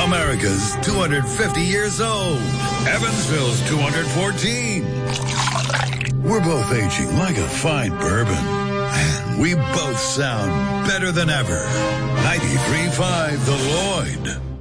America's 250 years old. Evansville's 214. We're both aging like a fine bourbon. And we both sound better than ever. 93.5 The Lloyd.